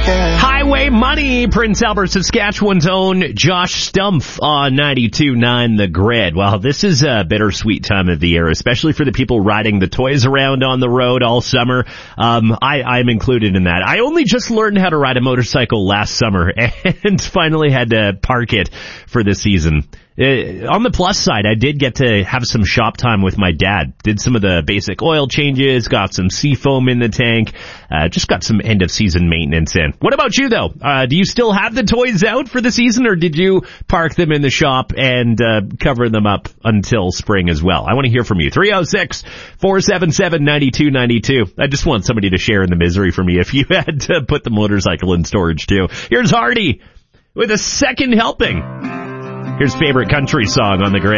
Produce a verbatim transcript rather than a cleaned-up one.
Highway Money, Prince Albert, Saskatchewan's own Josh Stumpf on ninety-two point nine The Grid. Well, this is a bittersweet time of the year, especially for the people riding the toys around on the road all summer. Um, I, I'm included in that. I only just learned how to ride a motorcycle last summer and finally had to park it for this season. Uh, on the plus side, I did get to have some shop time with my dad. Did some of the basic oil changes, got some seafoam in the tank, uh, just got some end-of-season maintenance in. What about you, though? Uh, do you still have the toys out for the season, or did you park them in the shop and uh, cover them up until spring as well? I want to hear from you. three oh six, four seven seven, nine two nine two. I just want somebody to share in the misery for me if you had to put the motorcycle in storage, too. Here's Hardy with a second helping. Here's favorite country song on the Grid.